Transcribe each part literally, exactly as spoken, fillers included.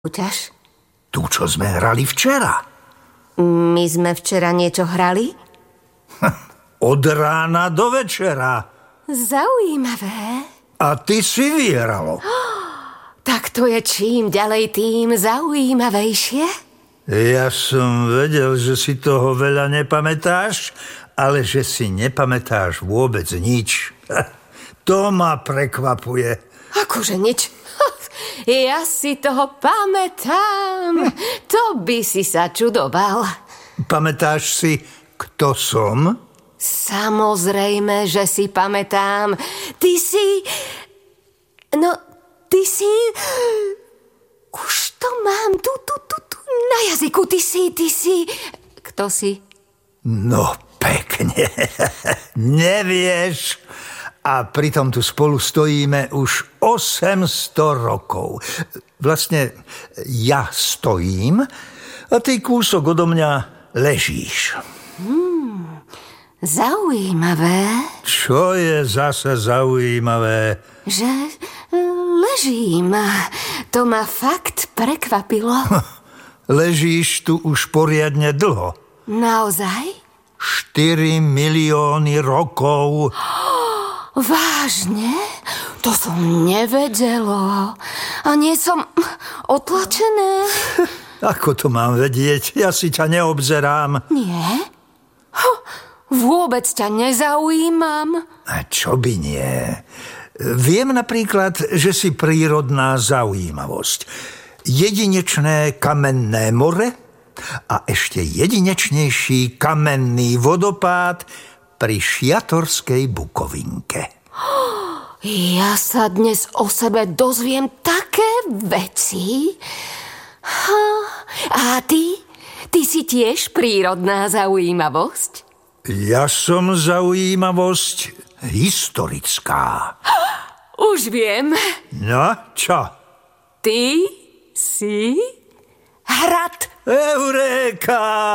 súťaž? Tu, čo sme hrali včera. My sme včera niečo hrali? Od rána do večera. Zaujímavé. A ty si vyhralo. Tak to je čím ďalej tým zaujímavejšie? Ja som vedel, že si toho veľa nepamätáš, ale že si nepamätáš vôbec nič. To ma prekvapuje. Akože nič? Ja si toho pamätám. To by si sa čudoval. Pamätáš si, kto som? Samozrejme, že si pamätám. Ty si... No, ty si... Už to mám tu, tu, tu, tu na jazyku. Ty si, ty si... Kto si? No, pekne. Nevieš... A pritom tu spolu stojíme už osemsto rokov. Vlastne ja stojím a ty kúsok odo mňa ležíš. Hmm, zaujímavé. Čo je zase zaujímavé? Že ležím. To ma fakt prekvapilo. Ležíš tu už poriadne dlho. Naozaj? štyri milióny rokov. Vážne? To som nevedelo. A nie som otlačené. Ako to mám vedieť? Ja si ťa neobzerám. Nie? Vôbec ťa nezaujímam. A čo by nie? Viem napríklad, že si prírodná zaujímavosť. Jedinečné kamenné more a ešte jedinečnejší kamenný vodopád pri Šiatorskej Bukovinke. Ja sa dnes o sebe dozviem také veci. A ty? Ty si tiež prírodná zaujímavosť? Ja som zaujímavosť historická. Už viem. No, čo? Ty si hrad. Euréka!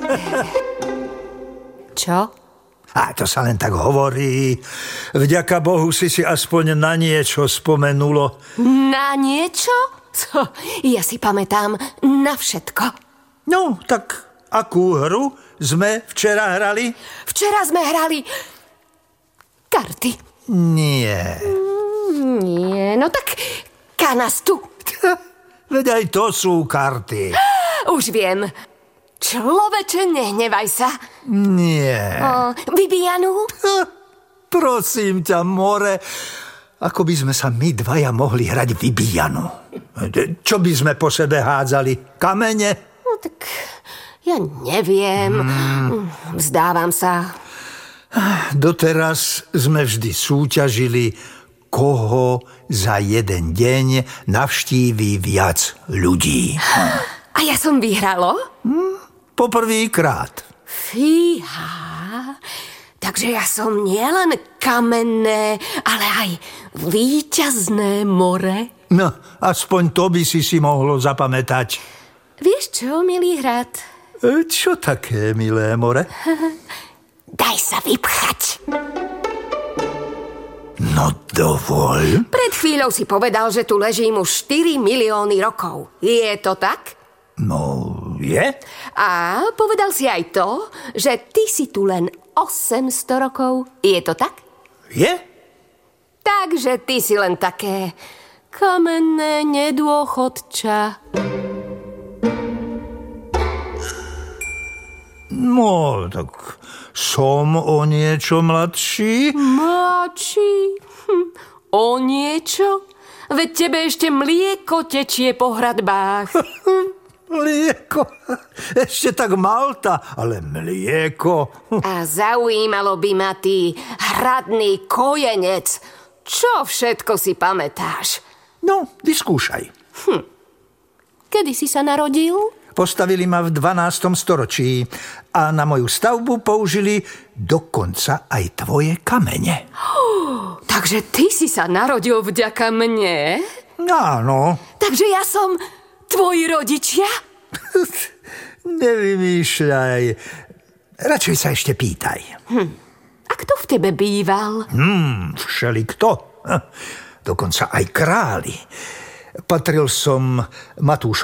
Čo? A to sa len tak hovorí. Vďaka Bohu si si aspoň na niečo spomenulo. Na niečo? Ja si pamätám na všetko. No, tak akú hru sme včera hrali? Včera sme hrali karty. Nie. Nie, no tak kanastu. Veď aj to sú karty. Už viem. Človeče, nehnevaj sa. Nie. O, vybíjanú? Prosím ťa, more, ako by sme sa my dvaja mohli hrať vybíjanú. Čo by sme po sebe hádzali? Kamene? No tak ja neviem. Hmm. Vzdávam sa. Doteraz sme vždy súťažili, koho za jeden deň navštíví viac ľudí. A ja som vyhralo? Hmm. Poprvýkrát. Fíha, takže ja som nielen kamenné, ale aj víťazné more. No, aspoň to by si si mohlo zapamätať. Vieš čo, milý hrad? E, čo také, milé more? Daj sa vypchať. No dovol. Pred chvíľou si povedal, že tu ležím už štyri milióny rokov. Je to tak? No, je. A povedal si aj to, že ty si tu len osemsto rokov. Je to tak? Je. Takže ty si len také kamenné nedôchodča. No, tak som o niečo mladší. Mladší? Hm, o niečo? Veď tebe ešte mlieko tečie po hradbách. Mlieko? Ešte tak Malta, ale mlieko. A zaujímalo by ma ty, hradný kojenec, čo všetko si pamätáš? No, vyskúšaj. Hm. Kedy si sa narodil? Postavili ma v dvanástom storočí a na moju stavbu použili dokonca aj tvoje kamene. Oh, takže ty si sa narodil vďaka mne? Áno. Takže ja som tvoji rodičia? Nevymýšľaj. Radšej sa ešte pýtaj. Hm. A kto v tebe býval? Hmm, všelikto. Dokonca aj králi. Patril som Matúšovi.